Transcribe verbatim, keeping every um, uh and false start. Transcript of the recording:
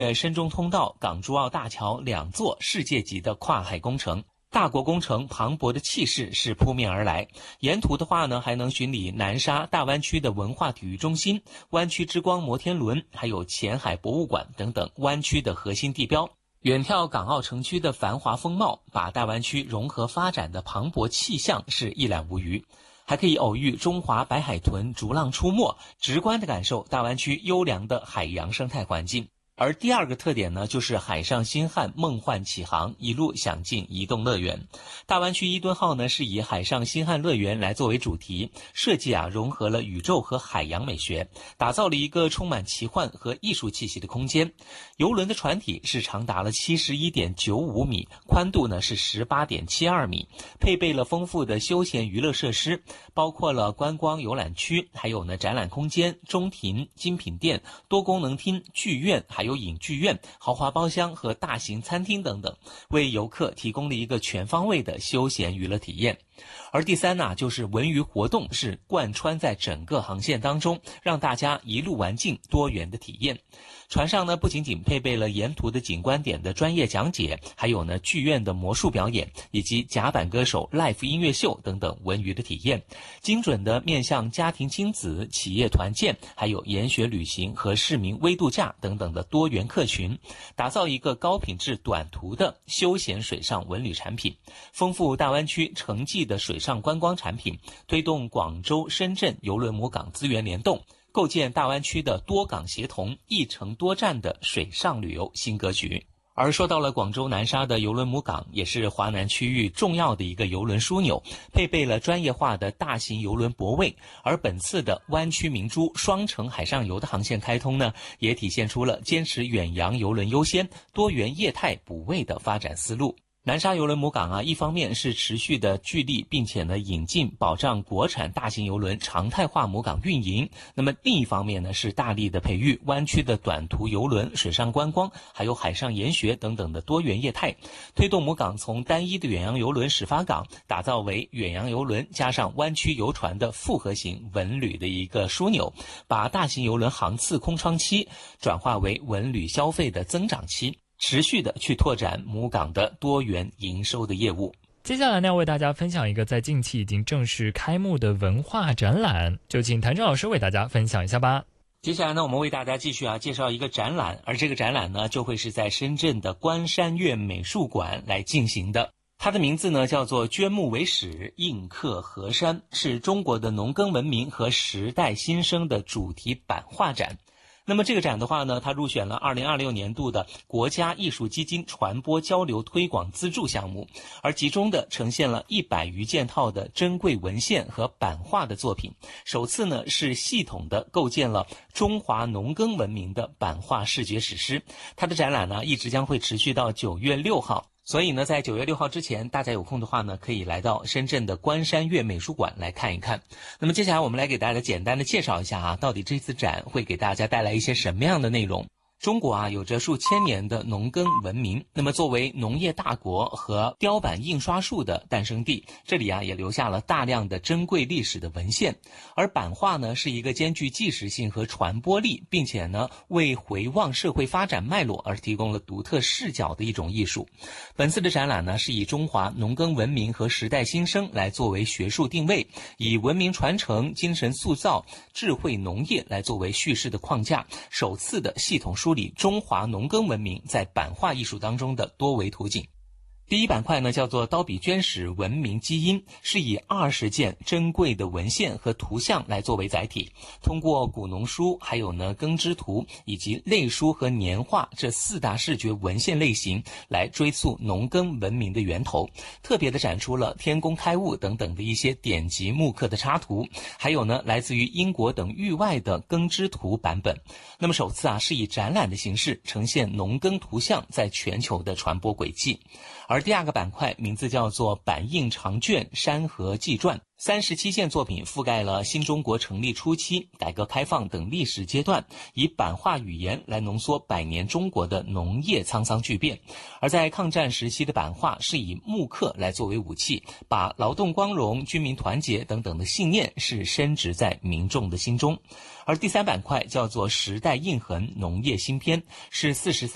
呃，深中通道、港珠澳大桥两座世界级的跨海工程。大国工程磅礴的气势是扑面而来，沿途的话呢，还能巡礼南沙大湾区的文化体育中心、湾区之光摩天轮，还有前海博物馆等等湾区的核心地标。远眺港澳城区的繁华风貌，把大湾区融合发展的磅礴气象是一览无余。还可以偶遇中华白海豚逐浪出没，直观地感受大湾区优良的海洋生态环境。而第二个特点呢，就是海上星汉梦幻启航，一路想进移动乐园。大湾区伊敦号呢是以海上星汉乐园来作为主题，设计啊融合了宇宙和海洋美学，打造了一个充满奇幻和艺术气息的空间。游轮的船体是长达了 七十一点九五米，宽度呢是 十八点七二米，配备了丰富的休闲娱乐设施，包括了观光游览区，还有呢展览空间、中庭、精品店、多功能厅、剧院，还有影剧院、豪华包厢和大型餐厅等等，为游客提供了一个全方位的休闲娱乐体验。而第三呢，就是文娱活动是贯穿在整个航线当中，让大家一路玩尽多元的体验。船上呢不仅仅配备了沿途的景观点的专业讲解，还有呢剧院的魔术表演，以及甲板歌手 live 音乐秀等等文娱的体验，精准的面向家庭亲子、企业团建，还有研学旅行和市民微度假等等的多元客群，打造一个高品质短途的休闲水上文旅产品，丰富大湾区城际的水上观光产品，推动广州、深圳邮轮母港资源联动，构建大湾区的多港协同、一城多站的水上旅游新格局。而说到了广州南沙的邮轮母港，也是华南区域重要的一个邮轮枢纽，配备了专业化的大型邮轮泊位。而本次的湾区明珠双城海上游的航线开通呢，也体现出了坚持远洋邮轮优先、多元业态补位的发展思路。南沙邮轮母港啊，一方面是持续的聚力，并且呢引进保障国产大型邮轮常态化母港运营。那么另一方面呢，是大力的培育湾区的短途邮轮、水上观光，还有海上研学等等的多元业态，推动母港从单一的远洋邮轮始发港，打造为远洋邮轮加上湾区游船的复合型文旅的一个枢纽，把大型邮轮航次空窗期转化为文旅消费的增长期，持续的去拓展母港的多元营收的业务。 接下来呢，要为大家分享一个在近期已经正式开幕的文化展览，就请谭正老师为大家分享一下吧。 接下来呢，我们为大家继续啊介绍一个展览，而这个展览呢，就会是在深圳的关山月美术馆来进行的。它的名字呢叫做捐木为史，印刻河山，是中国的农耕文明和时代新生的主题版画展。那么这个展的话呢，它入选了二零二六年度的国家艺术基金传播交流推广资助项目，而集中的呈现了一百余件套的珍贵文献和版画的作品，首次呢是系统的构建了中华农耕文明的版画视觉史诗。它的展览呢一直将会持续到九月六号。所以呢，在九月六号之前，大家有空的话呢，可以来到深圳的关山月美术馆来看一看。那么接下来我们来给大家简单的介绍一下啊，到底这次展会给大家带来一些什么样的内容。中国啊有着数千年的农耕文明，那么作为农业大国和雕版印刷术的诞生地，这里啊也留下了大量的珍贵历史的文献。而版画呢是一个兼具纪实性和传播力，并且呢为回望社会发展脉络而提供了独特视角的一种艺术。本次的展览呢是以中华农耕文明和时代新生来作为学术定位，以文明传承、精神塑造、智慧农业来作为叙事的框架，首次的系统梳理中华农耕文明在版画艺术当中的多维图景。第一板块呢叫做刀笔绢史文明基因，是以二十件珍贵的文献和图像来作为载体，通过古农书、还有呢耕织图以及类书和年画这四大视觉文献类型来追溯农耕文明的源头，特别的展出了天工开物等等的一些典籍木刻的插图，还有呢来自于英国等域外的耕织图版本。那么首次啊是以展览的形式呈现农耕图像在全球的传播轨迹。而第二个板块名字叫做版印长卷山河纪传，三十七件作品覆盖了新中国成立初期、改革开放等历史阶段，以版画语言来浓缩百年中国的农业沧桑巨变。而在抗战时期的版画是以木刻来作为武器，把劳动光荣、军民团结等等的信念是深植在民众的心中。而第三板块叫做时代印痕农业新篇，是四十三